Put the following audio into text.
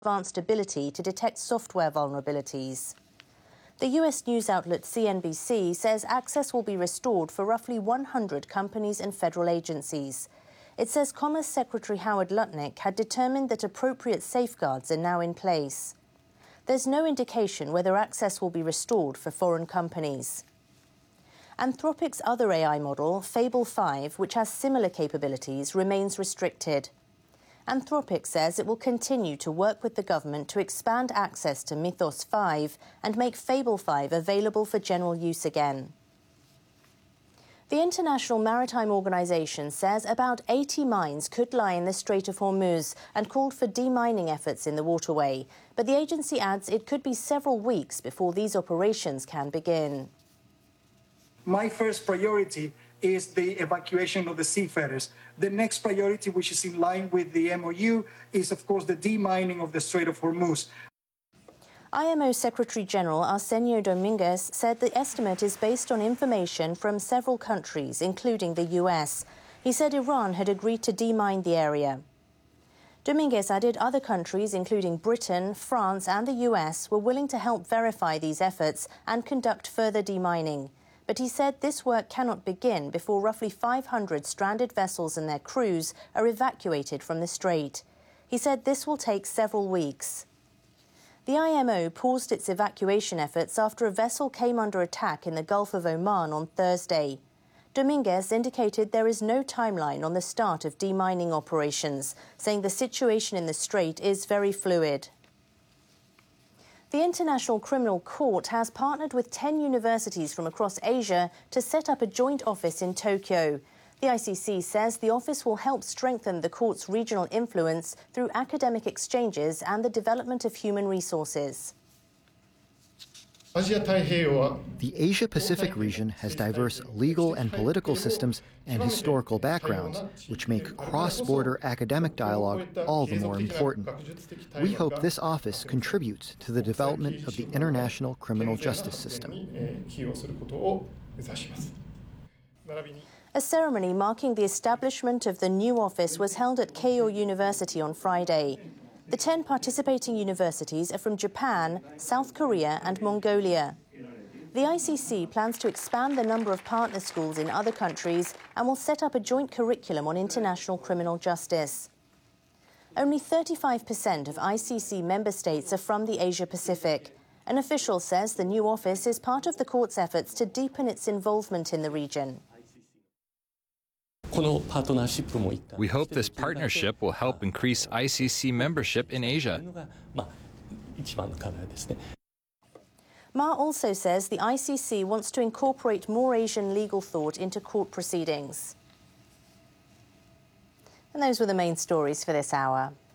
advanced ability to detect software vulnerabilities. The US news outlet CNBC says access will be restored for roughly 100 companies and federal agencies. It says Commerce Secretary Howard Lutnick had determined that appropriate safeguards are now in place. There's no indication whether access will be restored for foreign companies. Anthropic's other AI model, Fable 5, which has similar capabilities, remains restricted. Anthropic says it will continue to work with the government to expand access to Mythos 5 and make Fable 5 available for general use again. The International Maritime Organization says about 80 mines could lie in the Strait of Hormuz and called for demining efforts in the waterway. But the agency adds it could be several weeks before these operations can begin. My first priority is the evacuation of the seafarers. The next priority, which is in line with the MOU, is, of course, the demining of the Strait of Hormuz. IMO Secretary General Arsenio Dominguez said the estimate is based on information from several countries, including the US. He said Iran had agreed to demine the area. Dominguez added other countries, including Britain, France and the US, were willing to help verify these efforts and conduct further demining. But he said this work cannot begin before roughly 500 stranded vessels and their crews are evacuated from the strait. He said this will take several weeks. The IMO paused its evacuation efforts after a vessel came under attack in the Gulf of Oman on Thursday. Dominguez indicated there is no timeline on the start of demining operations, saying the situation in the strait is very fluid. The International Criminal Court has partnered with 10 universities from across Asia to set up a joint office in Tokyo. The ICC says the office will help strengthen the court's regional influence through academic exchanges and the development of human resources. The Asia-Pacific region has diverse legal and political systems and historical backgrounds, which make cross-border academic dialogue all the more important. We hope this office contributes to the development of the international criminal justice system. A ceremony marking the establishment of the new office was held at Keio University on Friday. The 10 participating universities are from Japan, South Korea and Mongolia. The ICC plans to expand the number of partner schools in other countries and will set up a joint curriculum on international criminal justice. Only 35% of ICC member states are from the Asia-Pacific. An official says the new office is part of the court's efforts to deepen its involvement in the region. We hope this partnership will help increase ICC membership in Asia. Ma also says the ICC wants to incorporate more Asian legal thought into court proceedings. And those were the main stories for this hour.